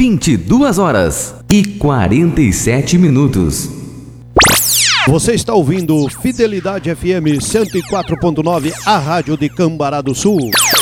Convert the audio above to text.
22h47. Você está ouvindo Fidelidade FM 104.9, a rádio de Cambará do Sul.